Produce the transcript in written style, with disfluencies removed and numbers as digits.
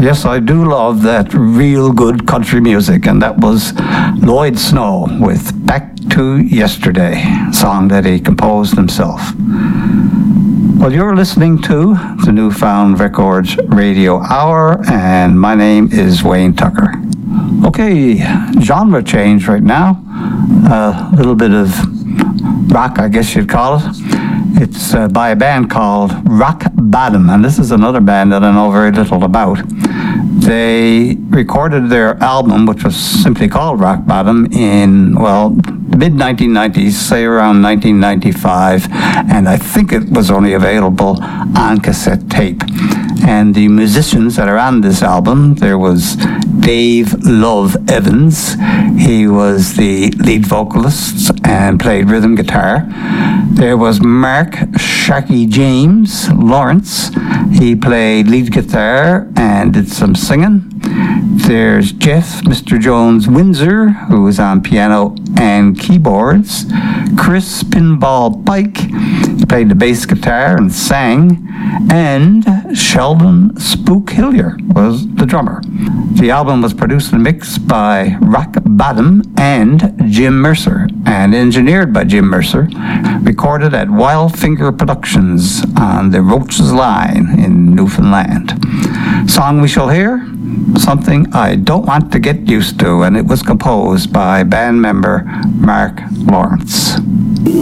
Yes, I do love that real good country music, and that was Lloyd Snow with Back to Yesterday, a song that he composed himself. Well, you're listening to the Newfound Records Radio Hour, and my name is Wayne Tucker. Okay, genre change right now. A little bit of rock, I guess you'd call it. It's by a band called Rock Bottom, and this is another band that I know very little about. They recorded their album, which was simply called Rock Bottom, in, well, mid-1990s, say around 1995, and I think it was only available on cassette tape. And the musicians that are on this album, there was Dave Love Evans. He was the lead vocalist and played rhythm guitar. There was Mark Sharky James Lawrence. He played lead guitar and did some singing. There's Jeff Mr. Jones Windsor, who was on piano and keyboards. Chris Pinball Pike, he played the bass guitar and sang. And Sheldon Spook Hillier was the drummer. The album was produced and mixed by Rock Bottom and Jim Mercer, and engineered by Jim Mercer, recorded at Wildfinger Productions on the Roaches Line in Newfoundland. Song we shall hear, Something I Don't Want to Get Used to, and it was composed by band member Mark Lawrence.